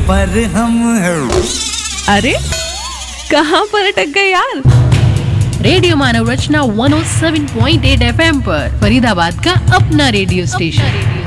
पर हम। अरे कहाँ पर अटक गए यार? रेडियो मानव रचना 107.8 FM पर, फरीदाबाद का अपना रेडियो स्टेशन।